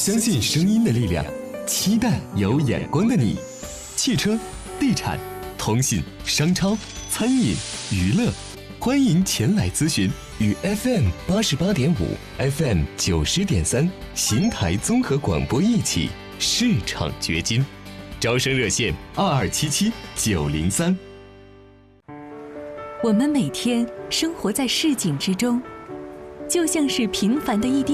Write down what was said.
相信声音的力量，期待有眼光的你。汽车、地产、通信、商超、餐饮、娱乐，欢迎前来咨询。与 FM88.5、FM90.3邢台综合广播一起市场掘金。招生热线2277-903。 我们每天生活在市井之中，就像是平凡的一滴